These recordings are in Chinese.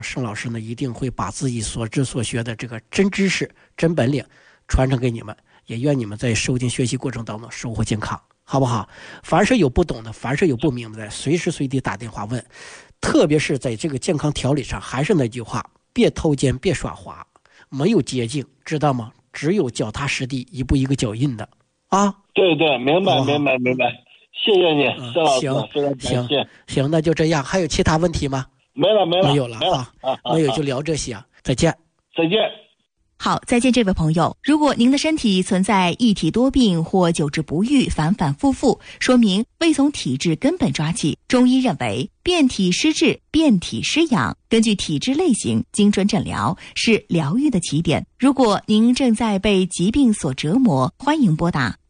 盛老师呢一定会把自己所知所学的这个真知识、真本领传承给你们，也愿你们在收听学习过程当中收获健康，好不好？凡是有不懂的，凡是有不明白的，随时随地打电话问。特别是在这个健康调理上，还是那句话，别偷奸，别耍滑，没有捷径，知道吗？只有脚踏实地，一步一个脚印的啊。 对对，明白明白明白，谢谢你，盛老师，非常感谢。 行，那就这样。还有其他问题吗？ 没了，没有了啊，没有就聊这些啊。再见， 再见。 好，再见，这位朋友。如果您的身体存在一体多病或久治不愈、反反复复，说明未从体质根本抓起。中医认为，变体施治、变体施养，根据体质类型精准诊疗是疗愈的起点。如果您正在被疾病所折磨，欢迎拨打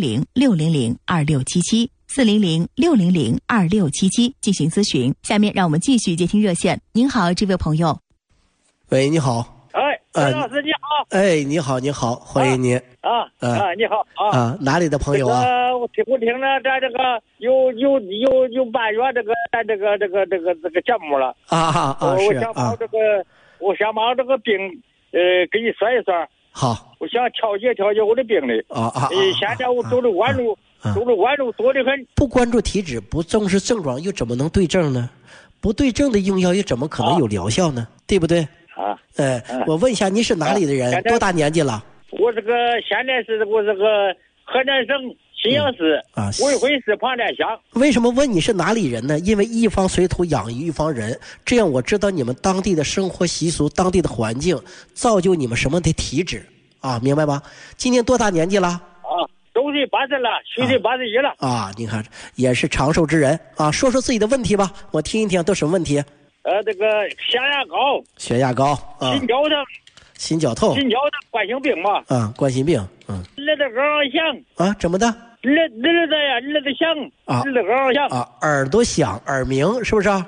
400-600-2677，400-600-2677进行咨询。下面让我们继续接听热线。您好，这位朋友。 喂，你好。 陈老师你好。 哎，你好，欢迎你。 你好啊。 哪里的朋友啊？ 我听了咱这个有半月这个节目了是我想把这个病给你说一说。 好， 我想调节我的病的现在我走的弯路多得很。 不关注体质，不重视症状，又怎么能对症呢？不对症的用药又怎么可能有疗效呢？对不对？我问一下，你是哪里的人？多大年纪了？ 我这个现在我这个河南省信阳市卫辉市庞占乡。 为什么问你是哪里人呢？因为一方水土养育一方人，这样我知道你们当地的生活习俗、当地的环境，造就你们什么的体质啊，明白吗？今年多大年纪了？ 周岁80了，虚岁81了。 你看也是长寿之人啊。说说自己的问题吧，我听一听都什么问题。 这个血压高，心绞痛，冠心病嘛。 冠心病。 耳朵刚响怎么的？ 耳朵响耳朵刚响耳朵响，耳鸣是不是啊？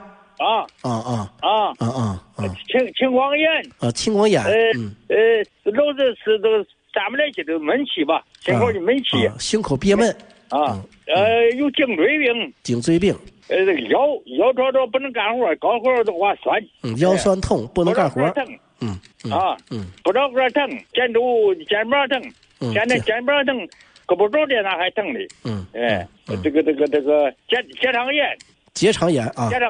青光眼。 青光眼。 老是吃都站不来气，都闷气吧，心口就闷气， 胸口憋闷。 有颈椎病。这个腰着不能干活，干活的话酸。 腰酸痛，不能干活。 不着个疼，肩膀疼，现在肩膀疼，胳膊肘这那还疼的。这个结肠炎。 结肠炎。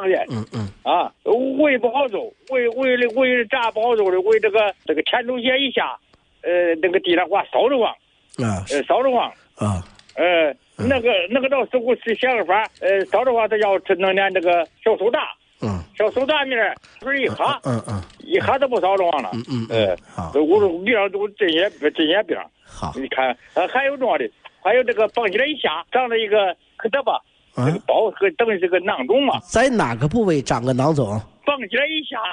胃不好受，胃炸不好受的，胃这个前凸线以下，那个地上话烧得慌。那个到时候是想个法，烧的话他要吃弄点这个小苏打。小苏打面水一喝，一喝都不烧得慌了。我比方都这些病。 好， 你看还有这样的，还有这个绑起来一下长了一个疙瘩，这个包和等于是个囊肿嘛。 在哪个部位长个囊肿？ 绑起来一下。